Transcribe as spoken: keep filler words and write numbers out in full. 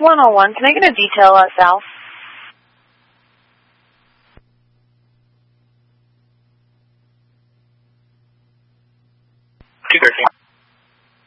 one oh one. Can I get a detail at South? two thirteen.